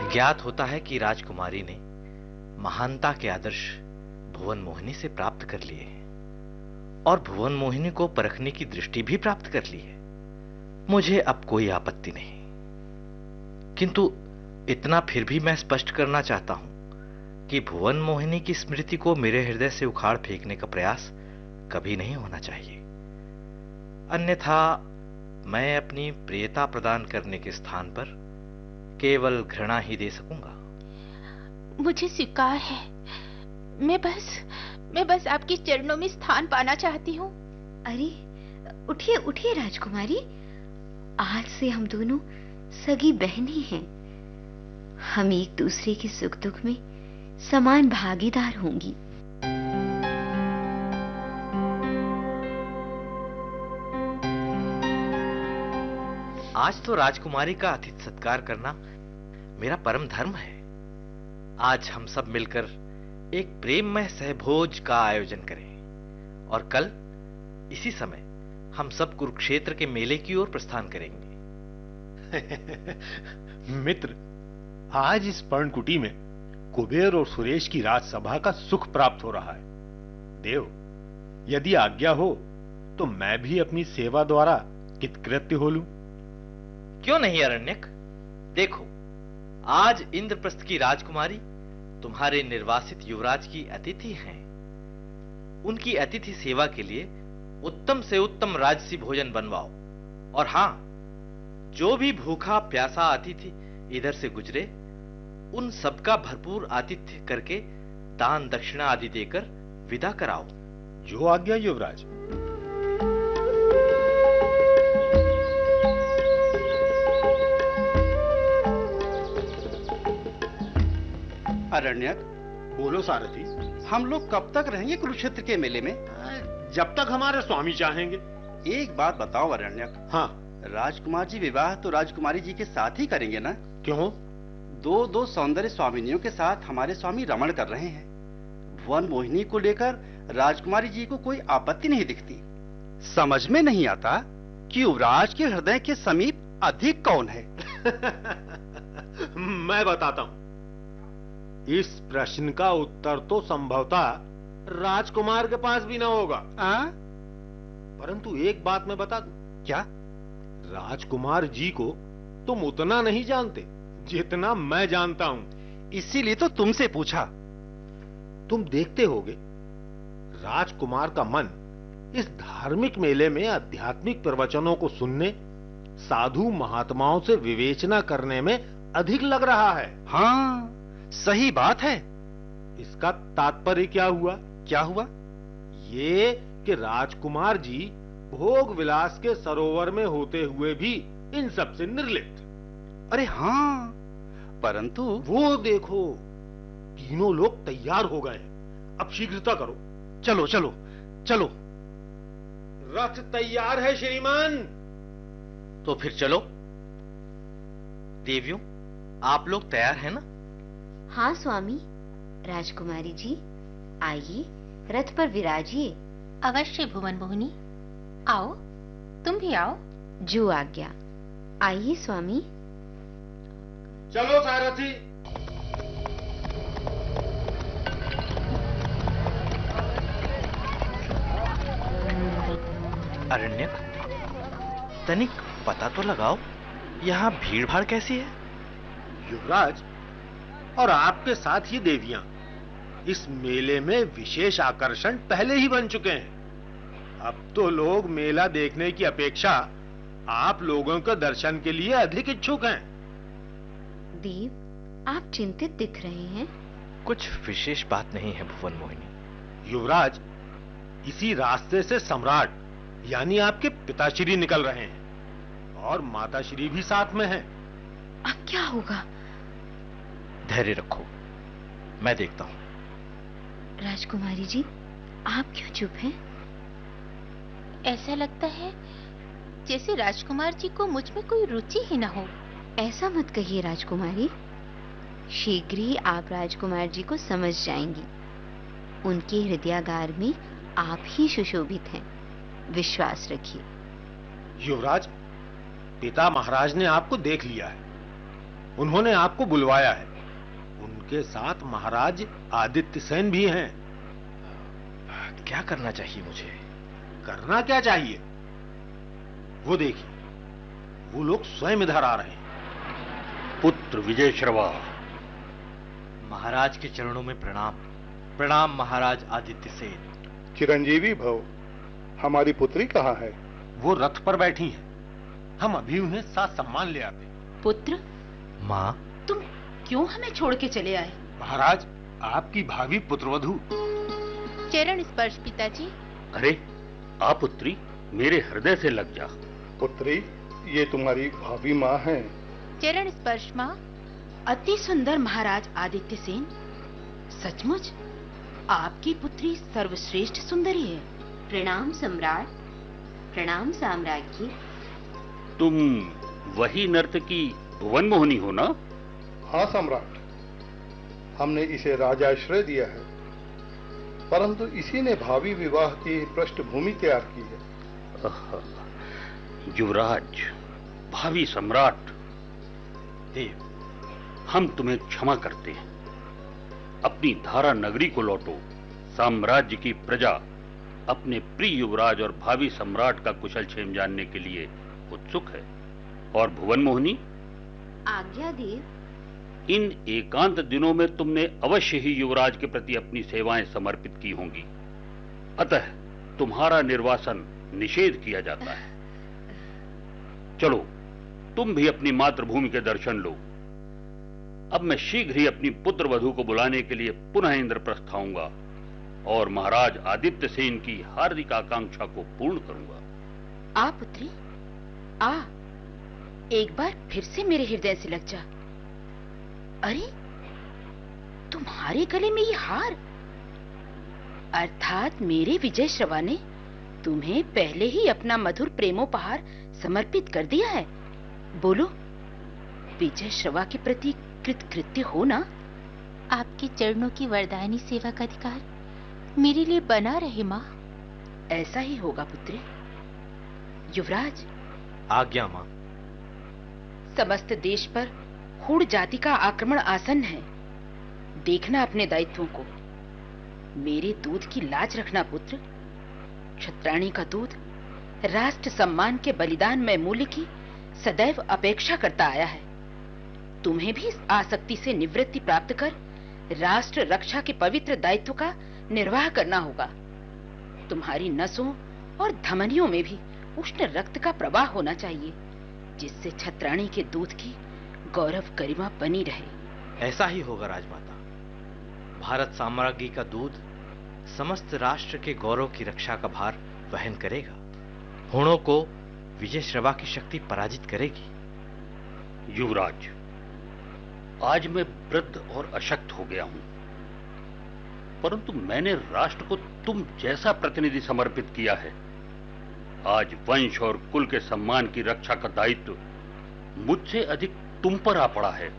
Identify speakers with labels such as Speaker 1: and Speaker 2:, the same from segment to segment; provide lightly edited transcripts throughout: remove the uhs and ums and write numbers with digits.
Speaker 1: ज्ञात होता है कि राजकुमारी ने महानता के आदर्श भुवन मोहिनी से प्राप्त कर लिए हैं और भुवन मोहिनी को परखने की दृष्टि भी प्राप्त कर ली है। मुझे अब कोई आपत्ति नहीं, किंतु इतना फिर भी मैं स्पष्ट करना चाहता हूं कि भुवन मोहिनी की स्मृति को मेरे हृदय से उखाड़ फेंकने का प्रयास कभी नहीं होना चाहिए, अन्यथा मैं अपनी प्रियता प्रदान करने के स्थान पर केवल घृणा ही दे सकूंगा।
Speaker 2: मुझे स्वीकार है। मैं बस आपके चरणों में स्थान पाना चाहती हूँ।
Speaker 3: अरे उठिए उठिए राजकुमारी, आज से हम दोनों सगी बहनें हैं। हम एक दूसरे के सुख दुख में समान भागीदार होंगी।
Speaker 1: आज तो राजकुमारी का अतिथि सत्कार करना मेरा परम धर्म है। आज हम सब मिलकर एक प्रेममय सहभोज का आयोजन करें और कल इसी समय हम सब कुरुक्षेत्र के मेले की ओर प्रस्थान करेंगे।
Speaker 4: मित्र, आज इस पर्णकुटी में कुबेर और सुरेश की राजसभा का सुख प्राप्त हो रहा है। देव, यदि आज्ञा हो तो मैं भी अपनी सेवा द्वारा कृतकृत्य हो लूं।
Speaker 1: क्यों नहीं अरण्यक? देखो, आज इंद्रप्रस्थ की राजकुमारी तुम्हारे निर्वासित युवराज की अतिथि हैं। उनकी अतिथि सेवा के लिए उत्तम से उत्तम राजसी भोजन बनवाओ और हां, जो भी भूखा प्यासा अतिथि इधर से गुजरे उन सबका भरपूर आतिथ्य करके दान दक्षिणा आदि देकर विदा कराओ।
Speaker 4: जो आज्ञा युवराज।
Speaker 5: अरण्यक,
Speaker 4: बोलो सारथी।
Speaker 5: हम लोग कब तक रहेंगे कुरुक्षेत्र के मेले में?
Speaker 4: जब तक हमारे स्वामी चाहेंगे।
Speaker 5: एक बात बताओ अरण्यक।
Speaker 4: हाँ।
Speaker 5: राजकुमार जी विवाह तो राजकुमारी जी के साथ ही करेंगे ना?
Speaker 4: क्यों?
Speaker 5: दो सौंदर्य स्वामिनियों के साथ हमारे स्वामी रमण कर रहे हैं। भुवन मोहिनी को लेकर राजकुमारी जी को कोई आपत्ति नहीं दिखती। समझ में नहीं आता कि युवराज के हृदय के समीप अधिक कौन है।
Speaker 4: मैं बताता हूं। इस प्रश्न का उत्तर तो संभवतः राजकुमार के पास भी ना होगा। परंतु एक बात मैं बता दूं।
Speaker 5: क्या?
Speaker 4: राजकुमार जी को तुम उतना नहीं जानते जितना मैं जानता हूं।
Speaker 5: इसीलिए तो तुमसे पूछा।
Speaker 4: तुम देखते होगे, राजकुमार का मन इस धार्मिक मेले में आध्यात्मिक प्रवचनों को सुनने, साधु महात्माओं से विवेचना करने में अधिक लग रहा है।
Speaker 5: हाँ, सही बात है।
Speaker 4: इसका तात्पर्य क्या हुआ?
Speaker 5: क्या हुआ?
Speaker 4: ये कि राजकुमार जी भोग विलास के सरोवर में होते हुए भी इन सब से निर्लिप्त।
Speaker 5: अरे हाँ, परंतु
Speaker 4: वो देखो, तीनों लोग तैयार हो गए। अब शीघ्रता करो।
Speaker 5: चलो चलो चलो।
Speaker 4: रथ तैयार है श्रीमान।
Speaker 1: तो फिर चलो। देवियों, आप लोग तैयार हैं ना?
Speaker 3: हाँ स्वामी। राजकुमारी जी, आइए रथ पर विराजिए।
Speaker 2: अवश्य भुवन मोहिनी, आओ, तुम भी आओ।
Speaker 3: जो आज्ञा। आइए स्वामी।
Speaker 4: चलो सारथी।
Speaker 1: अरण्यक, तनिक पता तो लगाओ, यहाँ भीड़ भाड़ कैसी है?
Speaker 4: युवराज और आपके साथ ही देवियां इस मेले में विशेष आकर्षण पहले ही बन चुके हैं। अब तो लोग मेला देखने की अपेक्षा आप लोगों के दर्शन के लिए अधिक इच्छुक हैं।
Speaker 3: देव, आप चिंतित दिख रहे हैं।
Speaker 1: कुछ विशेष बात नहीं है भुवन मोहिनी।
Speaker 4: युवराज, इसी रास्ते से सम्राट यानी आपके पिताश्री निकल रहे हैं और माताश्री भी साथ में हैं।
Speaker 3: अब क्या होगा?
Speaker 1: धैर्य रखो, मैं देखता हूं।
Speaker 3: राजकुमारी जी, आप क्यों चुप हैं?
Speaker 2: ऐसा लगता है जैसे राजकुमार जी को मुझ में कोई रुचि ही ना हो।
Speaker 3: ऐसा मत कहिए राजकुमारी। शीघ्र ही आप राजकुमार जी को समझ जाएंगी। उनके हृदयागार में आप ही सुशोभित हैं, विश्वास रखिए।
Speaker 4: युवराज, पिता महाराज ने आपको देख लिया है। उन्होंने आपको बुलवाया है। उनके साथ महाराज आदित्य सेन भी हैं।
Speaker 1: क्या करना चाहिए मुझे?
Speaker 4: करना क्या चाहिए? वो देखिए, वो लोग स्वयं इधर आ रहे हैं।
Speaker 6: पुत्र विजय श्रवा।
Speaker 1: महाराज के चरणों में प्रणाम। प्रणाम महाराज आदित्य सेन।
Speaker 7: चिरंजीवी भव। हमारी पुत्री कहाँ है?
Speaker 4: वो रथ पर बैठी हैं। हम अभी उन्हें साथ सम्मान ले आते।
Speaker 2: पुत्र,
Speaker 1: माँ,
Speaker 2: तुम क्यों हमें छोड़ के चले आए?
Speaker 4: महाराज, आपकी भावी पुत्रवधू।
Speaker 2: चरण स्पर्श पिताजी।
Speaker 6: अरे आ पुत्री, मेरे हृदय से लग जा।
Speaker 7: पुत्री, ये तुम्हारी भावी माँ है।
Speaker 2: चरण स्पर्श माँ।
Speaker 8: अति सुंदर महाराज आदित्य सेन, सचमुच आपकी पुत्री सर्वश्रेष्ठ सुंदरी है।
Speaker 3: प्रणाम सम्राट, प्रणाम साम्राज्ञी।
Speaker 6: तुम वही नर्तकी भुवन मोहिनी हो ना?
Speaker 7: हाँ सम्राट, हमने इसे राजाश्रय दिया है, परंतु इसी ने भावी विवाह की पृष्ठभूमि तैयार की है।
Speaker 6: युवराज, भावी सम्राट,
Speaker 1: देव,
Speaker 6: हम तुम्हें क्षमा करते हैं। अपनी धारा नगरी को लौटो। साम्राज्य की प्रजा अपने प्रिय युवराज और भावी सम्राट का कुशल क्षेम जानने के लिए उत्सुक है। और भुवन मोहिनी,
Speaker 3: आज्ञा देव।
Speaker 6: इन एकांत दिनों में तुमने अवश्य ही युवराज के प्रति अपनी सेवाएं समर्पित की होंगी, अतः तुम्हारा निर्वासन निषेध किया जाता है। चलो, तुम भी अपनी मातृभूमि के दर्शन लो। अब मैं शीघ्र ही अपनी पुत्र वधू को बुलाने के लिए पुनः इंद्रप्रस्थ आऊंगा और महाराज आदित्य सेन की हार्दिक आकांक्षा को पूर्ण करूंगा।
Speaker 8: आ पुत्री, आ, एक बार फिर से मेरे हृदय से लग जा। अरे, तुम्हारे गले में ये हार, अर्थात मेरे विजय श्रवा ने तुम्हें पहले ही अपना मधुर प्रेमोपहार समर्पित कर दिया है। बोलो, विजय श्रवा के प्रति कृतकृत्य हो ना?
Speaker 2: आपके चरणों की वरदायनी सेवा का अधिकार मेरे लिए बना रहे माँ।
Speaker 8: ऐसा ही होगा पुत्री। युवराज,
Speaker 1: आज्ञा माँ।
Speaker 8: समस्त देश पर हूण जाति का आक्रमण आसन्न है। देखना अपने दायित्वों को। मेरे दूध की लाज रखना पुत्र। क्षत्राणी का दूध राष्ट्र सम्मान के बलिदानमय मूल्य की सदैव अपेक्षा करता आया है। तुम्हें भी इस आसक्ति से निवृत्ति प्राप्त कर राष्ट्र रक्षा के पवित्र दायित्व का निर्वाह करना होगा। तुम्हारी नसों और धमनियों में भी उष्ण रक्त का प्रवाह होना चाहिए, जिससे छत्राणी के दूध की गौरव गरिमा बनी रहे।
Speaker 1: ऐसा ही होगा राजमाता। भारत साम्राज्य का दूध समस्त राष्ट्र के गौरव की रक्षा का भार वहन करेगा। हूणों को विजय श्रवा की शक्ति पराजित करेगी।
Speaker 6: युवराज, आज मैं वृद्ध और अशक्त हो गया हूं, परंतु मैंने राष्ट्र को तुम जैसा प्रतिनिधि समर्पित किया है। आज वंश और कुल के सम्मान की रक्षा का दायित्व मुझसे अधिक तुम पर आ पड़ा है।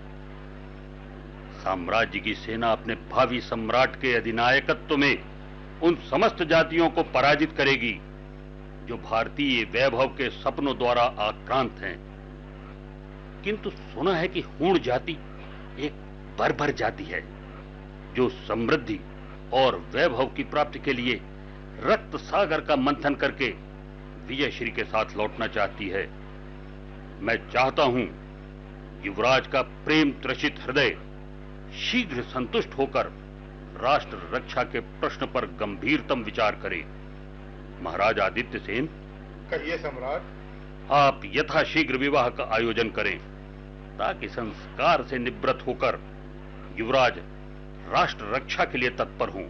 Speaker 6: साम्राज्य की सेना अपने भावी सम्राट के अधिनायकत्व में उन समस्त जातियों को पराजित करेगी जो भारतीय वैभव के सपनों द्वारा आक्रांत हैं। किंतु सुना है कि हूण जाति एक बर्बर जाति है जो समृद्धि और वैभव की प्राप्ति के लिए रक्त सागर का मंथन करके विजयश्री के साथ लौटना चाहती है। मैं चाहता हूं युवराज का प्रेम त्रसित हृदय शीघ्र संतुष्ट होकर राष्ट्र रक्षा के प्रश्न पर गंभीरतम विचार करे। महाराज आदित्य सेन,
Speaker 7: कहिए सम्राट।
Speaker 6: आप यथाशीघ्र विवाह का आयोजन करें ताकि संस्कार से निवृत्त होकर युवराज राष्ट्र रक्षा के लिए तत्पर हों।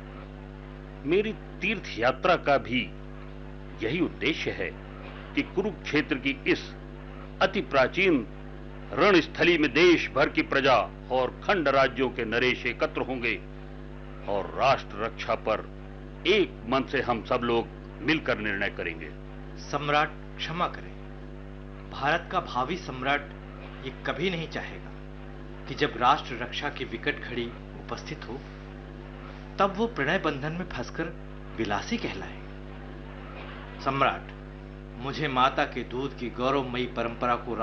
Speaker 6: मेरी तीर्थ यात्रा का भी यही उद्देश्य है कि कुरुक्षेत्र की इस अति प्राचीन रणस्थली में देश भर की प्रजा और खंड राज्यों के नरेश एकत्र होंगे और राष्ट्र रक्षा पर एक मन से हम सब लोग मिलकर निर्णय करेंगे।
Speaker 1: सम्राट क्षमा करें। भारत का भावी सम्राट ये कभी नहीं चाहेगा कि जब राष्ट्र रक्षा की विकट घड़ी उपस्थित हो तब वो प्रणय बंधन में फंसकर विलासी कहलाए। सम्राट, मुझे माता के दूध की गौरवमयी परंपरा को